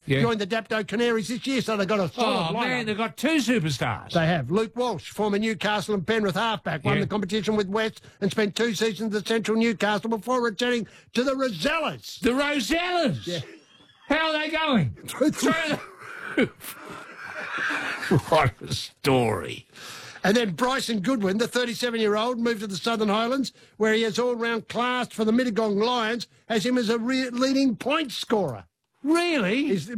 joined the Dapto Canaries this year, so they've got a solid lineup. Man, they've got two superstars. They have. Luke Walsh, former Newcastle and Penrith halfback, won the competition with West and spent 2 seasons at Central Newcastle before returning to the Rosellas. The Rosellas? Yeah. How are they going? Through the roof. What a story. And then Bryson Goodwin, the 37-year-old, moved to the Southern Highlands, where he has all-round class for the Mittagong Lions, has him as a leading point scorer. Really?